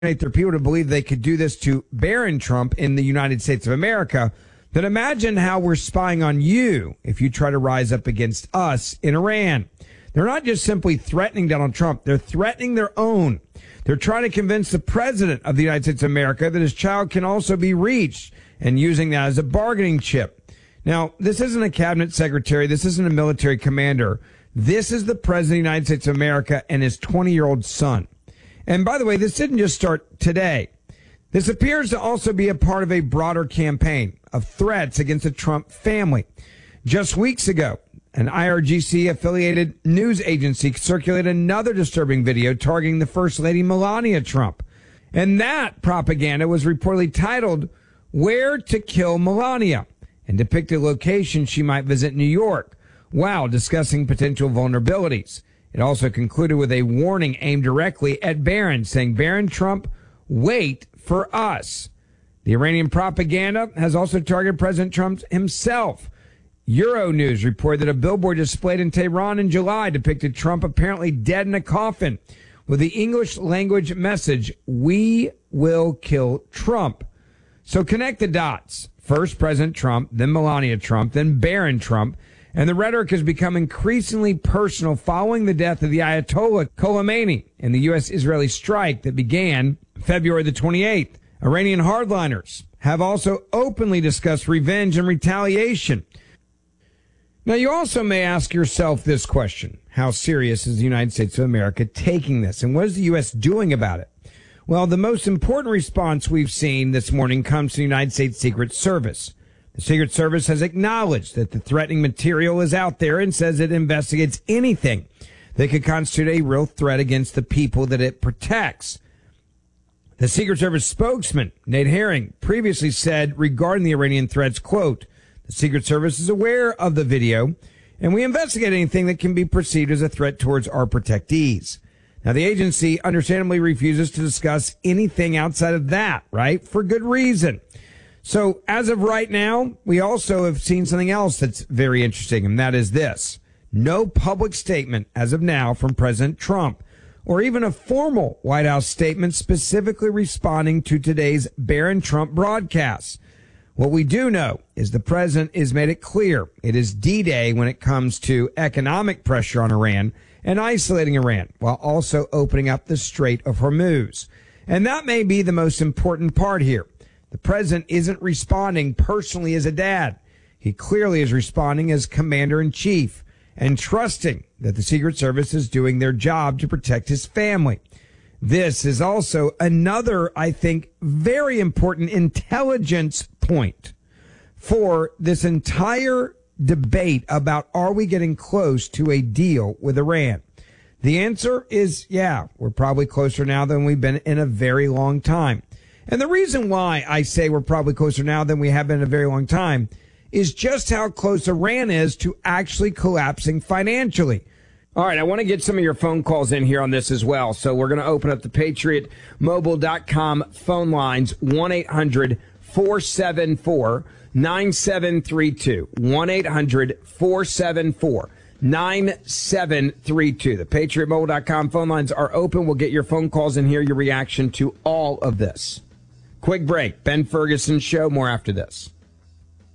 their people to believe they could do this to Barron Trump in the United States of America, then imagine how we're spying on you if you try to rise up against us in Iran. They're not just simply threatening Donald Trump. They're threatening their own. They're trying to convince the president of the United States of America that his child can also be reached and using that as a bargaining chip. Now, this isn't a cabinet secretary. This isn't a military commander. This is the president of the United States of America and his 20-year-old son. And by the way, this didn't just start today. This appears to also be a part of a broader campaign of threats against the Trump family. Just weeks ago, an IRGC-affiliated news agency circulated another disturbing video targeting the First Lady Melania Trump. And that propaganda was reportedly titled, "Where to Kill Melania," and depicted a location she might visit in New York, while discussing potential vulnerabilities. It also concluded with a warning aimed directly at Barron, saying, "Barron Trump, wait for us." The Iranian propaganda has also targeted President Trump himself. Euronews reported that a billboard displayed in Tehran in July depicted Trump apparently dead in a coffin with the English language message, "We will kill Trump." So connect the dots. First President Trump, then Melania Trump, then Barron Trump. And the rhetoric has become increasingly personal following the death of the Ayatollah Khomeini in the U.S.-Israeli strike that began February the 28th. Iranian hardliners have also openly discussed revenge and retaliation. Now, you also may ask yourself this question. How serious is the United States of America taking this? And what is the U.S. doing about it? Well, the most important response we've seen this morning comes from the United States Secret Service. The Secret Service has acknowledged that the threatening material is out there and says it investigates anything that could constitute a real threat against the people that it protects. The Secret Service spokesman, Nate Herring, previously said regarding the Iranian threats, quote, "The Secret Service is aware of the video, and we investigate anything that can be perceived as a threat towards our protectees." Now, the agency understandably refuses to discuss anything outside of that, right? For good reason. So as of right now, we also have seen something else that's very interesting, and that is this. No public statement as of now from President Trump, or even a formal White House statement specifically responding to today's Barron Trump broadcast. What we do know is the president has made it clear it is D-Day when it comes to economic pressure on Iran and isolating Iran, while also opening up the Strait of Hormuz. And that may be the most important part here. The president isn't responding personally as a dad. He clearly is responding as commander-in-chief and trusting that the Secret Service is doing their job to protect his family. This is also another, I think, very important intelligence point for this entire debate about are we getting close to a deal with Iran? The answer is, yeah, we're probably closer now than we've been in a very long time. And the reason why I say we're probably closer now than we have been in a very long time is just how close Iran is to actually collapsing financially. All right, I want to get some of your phone calls in here on this as well. So we're going to open up the PatriotMobile.com phone lines, 1-800-474-9732. 1-800-474-9732. The PatriotMobile.com phone lines are open. We'll get your phone calls in here, your reaction to all of this. Quick break. Ben Ferguson Show. More after this.